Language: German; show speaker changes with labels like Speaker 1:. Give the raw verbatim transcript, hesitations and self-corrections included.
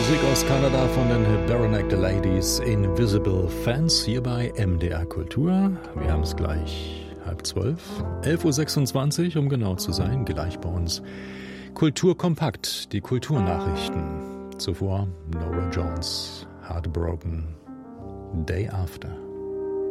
Speaker 1: Musik aus Kanada von den Baroneck Ladies, Invisible Fans, hier bei M D R Kultur. Wir haben es gleich halb zwölf, elf Uhr sechsundzwanzig, um genau zu sein, gleich bei uns Kulturkompakt, die Kulturnachrichten. Zuvor Nora Jones, Heartbroken, Day After.